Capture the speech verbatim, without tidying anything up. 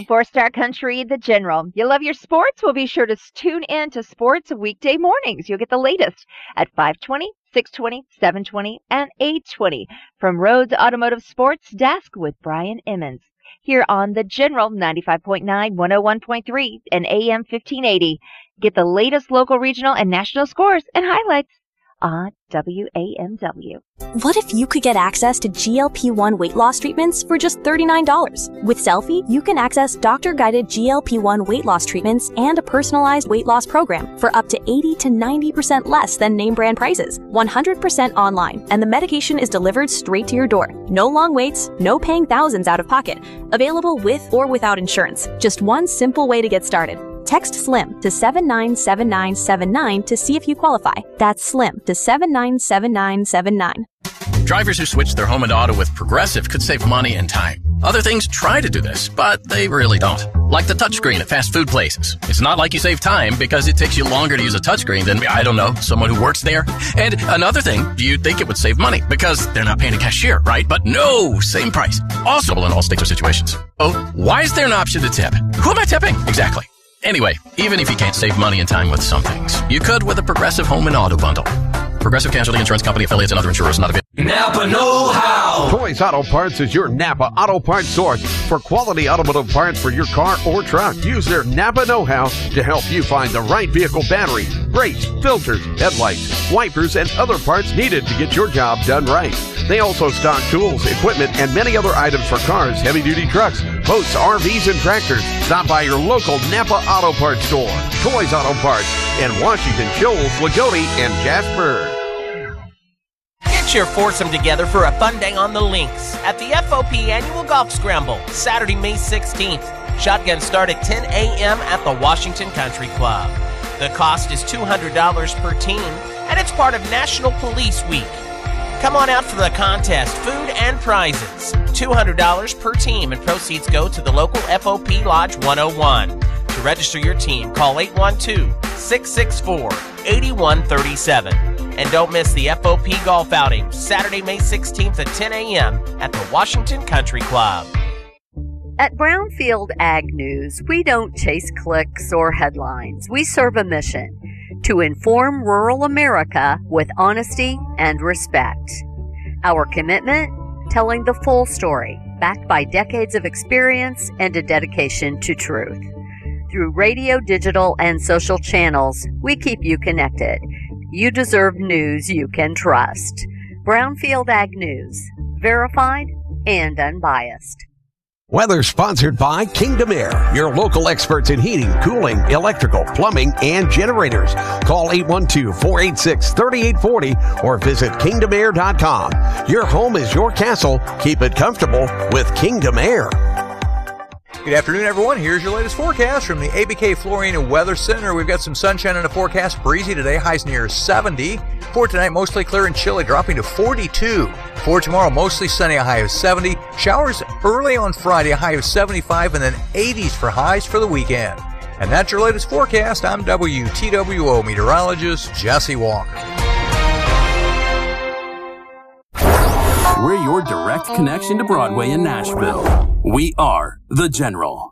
morning for Star Country, The General. You love your sports? Well, be sure to tune in to sports weekday mornings. You'll get the latest at five twenty, six twenty, seven twenty, and eight twenty from Rhodes Automotive Sports Desk with Brian Emmons. Here on The General, ninety-five point nine, one oh one point three, and A M fifteen eighty. Get the latest local, regional, and national scores and highlights on W A M W. What if you could get access to G L P one weight loss treatments for just thirty-nine dollars? With Selfie, you can access doctor-guided G L P one weight loss treatments and a personalized weight loss program for up to eighty to ninety percent less than name brand prices. one hundred percent online, and the medication is delivered straight to your door. No long waits, no paying thousands out of pocket. Available with or without insurance. Just one simple way to get started. Text SLIM to seven nine seven nine seven nine to see if you qualify. That's SLIM to seven nine seven nine seven nine. Drivers who switch their home and auto with Progressive could save money and time. Other things try to do this, but they really don't. Like the touchscreen at fast food places. It's not like you save time because it takes you longer to use a touchscreen than, I don't know, someone who works there. And another thing, you'd think it would save money because they're not paying a cashier, right? But no, same price. Also in all states or situations. Oh, why is there an option to tip? Who am I tipping? Exactly. Anyway, even if you can't save money and time with some things, you could with a Progressive Home and Auto Bundle. Progressive Casualty Insurance Company, affiliates, and other insurers not available. Napa Know-How. Toys Auto Parts is your Napa Auto Parts source for quality automotive parts for your car or truck. Use their Napa Know-How to help you find the right vehicle battery, brakes, filters, headlights, wipers, and other parts needed to get your job done right. They also stock tools, equipment, and many other items for cars, heavy-duty trucks, boats, R Vs, and tractors. Stop by your local Napa Auto Parts store, Toys Auto Parts, in Washington, Shoals, Lagodi, and Jasper. Get your foursome together for a fun day on the links at the F O P Annual Golf Scramble, Saturday, May sixteenth. Shotguns start at ten a.m. at the Washington Country Club. The cost is two hundred dollars per team, and it's part of National Police Week. Come on out for the contest, food, and prizes. two hundred dollars per team, and proceeds go to the local F O P Lodge one oh one. To register your team, call eight one two, six six four, eight one three seven. And don't miss the F O P Golf Outing, Saturday, May sixteenth at ten a.m. at the Washington Country Club. At Brownfield Ag News, we don't chase clicks or headlines. We serve a mission to inform rural America with honesty and respect. Our commitment, telling the full story, backed by decades of experience and a dedication to truth. Through radio, digital, and social channels, we keep you connected. You deserve news you can trust. Brownfield Ag News, verified and unbiased. Weather sponsored by Kingdom Air, your local experts in heating, cooling, electrical, plumbing, and generators. Call eight one two, four eight six, three eight four zero or visit kingdom air dot com. Your home is your castle. Keep it comfortable with Kingdom Air. Good afternoon, everyone. Here's your latest forecast from the A B K Flooring and Weather Center. We've got some sunshine in the forecast. Breezy today, highs near seventy. For tonight, mostly clear and chilly, dropping to forty-two. For tomorrow, mostly sunny, a high of seventy. Showers early on Friday, a high of seventy-five, and then eighties for highs for the weekend. And that's your latest forecast. I'm W T W O meteorologist Jesse Walker. We're your direct connection to Broadway in Nashville. We are The General.